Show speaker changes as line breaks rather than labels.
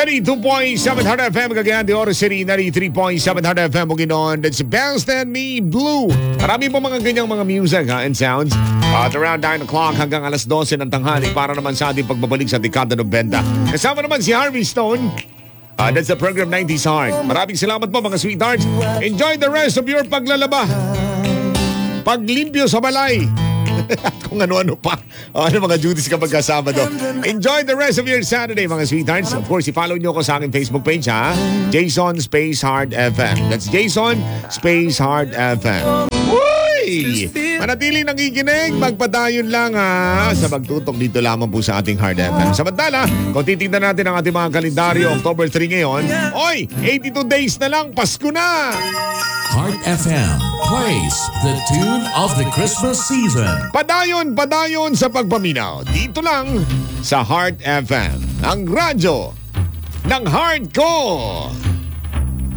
92.7 Heart FM, Cagayan de Oro City, 93.7 Heart FM, Bukidnon. That's Best and Me Blue. Marami po mga ganyang mga music and sounds. At around 9 o'clock hanggang alas 12 ng tanghali para naman sa ating pagbabalik sa dekada ng benda. Kasama naman si Harvey Stone. That's the program 90s Heart. Maraming salamat po mga sweethearts. Enjoy the rest of your paglalaba. Paglimpyo sa balay. At kung ano-ano pa. Ano mga duties kapag kasama do. Enjoy the rest of your Saturday mga sweethearts. Of course, i-follow nyo ko sa aking Facebook page ha. Jason Space Hard FM. That's Jason Space Hard FM. Uy! Manatiling nakikinig, magpadayon lang ha sa pagtutok dito lamang po sa ating Hard FM. Samantala, kung titignan natin ang ating mga kalendaryo, October 3 ngayon, oy, 82 days na lang, Pasko na!
Heart FM plays the tune of the Christmas season.
Padayon sa pagpaminaw. Dito lang sa Heart FM, ang radyo ng Hardcore.